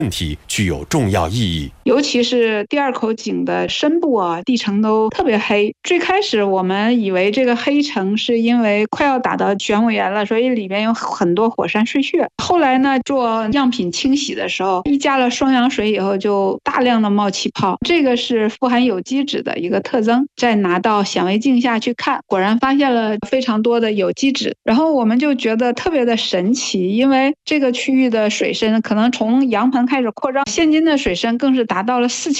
问题具有重要意义。 尤其是第二口井的深部地层都特别黑。最开始我们以为这个黑层是因为快要打到玄武岩了，所以里面有很多火山碎屑。后来呢，做样品清洗的时候，一加了双氧水以后，就大量的冒气泡，这个是富含有机质的一个特征。再拿到显微镜下去看，果然发现了非常多的有机质。然后我们就觉得特别的神奇，因为这个区域的水深可能从阳盆开始扩张，现今的水深更是达到了4000